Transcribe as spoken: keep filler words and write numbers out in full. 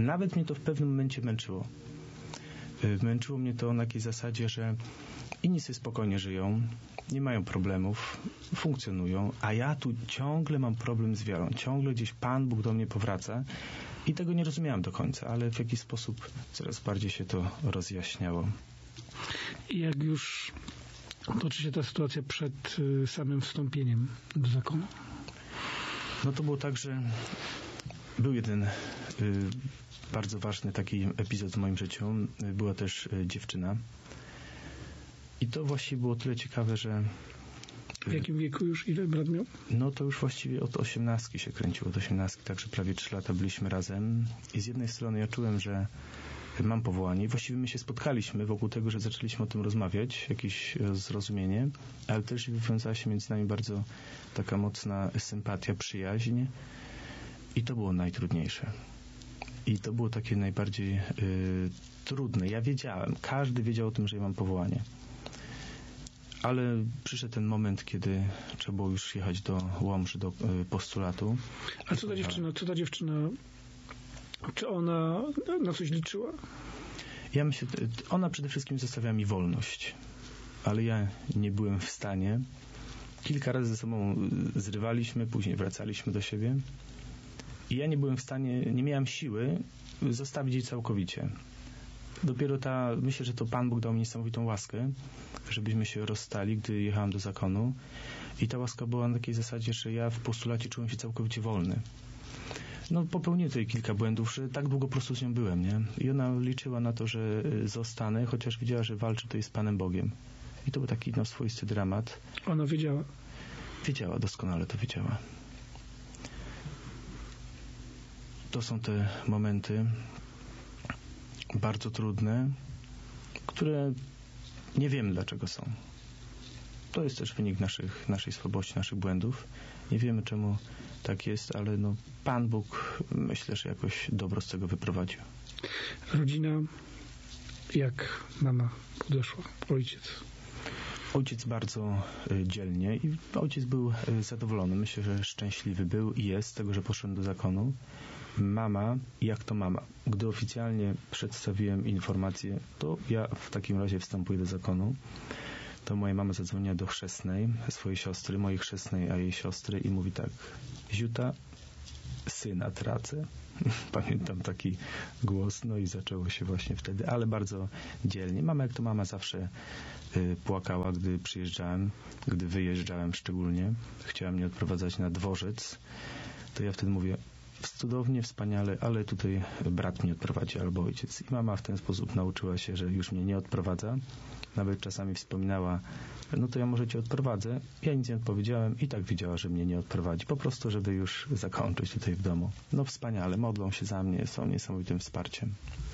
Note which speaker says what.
Speaker 1: nawet mnie to w pewnym momencie męczyło. Męczyło mnie to na takiej zasadzie, że inni sobie spokojnie żyją, nie mają problemów, funkcjonują, a ja tu ciągle mam problem z wiarą. Ciągle gdzieś Pan Bóg do mnie powraca i tego nie rozumiałem do końca, ale w jakiś sposób coraz bardziej się to rozjaśniało.
Speaker 2: I jak już toczy się ta sytuacja przed y, samym wstąpieniem do zakonu?
Speaker 1: No to było tak, że był jeden y, bardzo ważny taki epizod w moim życiu. Była też y, dziewczyna. I to właściwie było tyle ciekawe, że...
Speaker 2: W jakim wieku już? Ile brat miał?
Speaker 1: No to już właściwie od osiemnastki się kręciło, od osiemnastki, także prawie trzy lata byliśmy razem. I z jednej strony ja czułem, że mam powołanie. I właściwie my się spotkaliśmy wokół tego, że zaczęliśmy o tym rozmawiać, jakieś zrozumienie, ale też wywiązała się między nami bardzo taka mocna sympatia, przyjaźń. I to było najtrudniejsze. I to było takie najbardziej y, trudne. Ja wiedziałem, każdy wiedział o tym, że ja mam powołanie. Ale przyszedł ten moment, kiedy trzeba było już jechać do Łomży, do y, postulatu.
Speaker 2: A co ta dziewczyna, co ta dziewczyna, czy ona na coś liczyła?
Speaker 1: Ja myślę, ona przede wszystkim zostawiała mi wolność, ale ja nie byłem w stanie. Kilka razy ze sobą zrywaliśmy, później wracaliśmy do siebie i ja nie byłem w stanie, nie miałem siły zostawić jej całkowicie. Dopiero ta, myślę, że to Pan Bóg dał mi niesamowitą łaskę, żebyśmy się rozstali, gdy jechałem do zakonu i ta łaska była na takiej zasadzie, że ja w postulacie czułem się całkowicie wolny. No popełniłem tutaj kilka błędów, że tak długo po prostu z nią byłem, nie? I ona liczyła na to, że zostanę, chociaż wiedziała, że walczy tutaj z Panem Bogiem. I to był taki no, swoisty dramat.
Speaker 2: Ona wiedziała?
Speaker 1: Wiedziała, doskonale to wiedziała. To są te momenty bardzo trudne, które nie wiemy dlaczego są. To jest też wynik naszych, naszej słabości, naszych błędów. Nie wiemy czemu tak jest, ale no, Pan Bóg myślę, że jakoś dobro z tego wyprowadził.
Speaker 2: Rodzina, jak mama podeszła, ojciec?
Speaker 1: Ojciec bardzo y, dzielnie i ojciec był y, zadowolony. Myślę, że szczęśliwy był i jest z tego, że poszedłem do zakonu. Mama, jak to mama? Gdy oficjalnie przedstawiłem informację, to ja w takim razie wstępuję do zakonu. To moja mama zadzwoniła do chrzestnej, swojej siostry, mojej chrzestnej, a jej siostry i mówi tak: Ziuta, syna tracę. Pamiętam taki głos, no i zaczęło się właśnie wtedy, ale bardzo dzielnie. Mama, jak to mama, zawsze y, płakała, gdy przyjeżdżałem, gdy wyjeżdżałem szczególnie. Chciała mnie odprowadzać na dworzec. To ja wtedy mówię: cudownie, wspaniale, ale tutaj brat mnie odprowadzi albo ojciec. I mama w ten sposób nauczyła się, że już mnie nie odprowadza. Nawet czasami wspominała: no to ja może cię odprowadzę. Ja nic nie odpowiedziałem i tak wiedziała, że mnie nie odprowadzi. Po prostu, żeby już zakończyć tutaj w domu. No wspaniale, modlą się za mnie, są niesamowitym wsparciem.